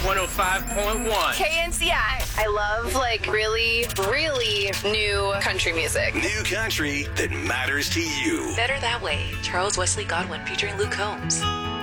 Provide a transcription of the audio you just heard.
105.1. KNCI. I love really, really new country music. New country that matters to you. Better That Way. Charles Wesley Godwin featuring Luke Combs.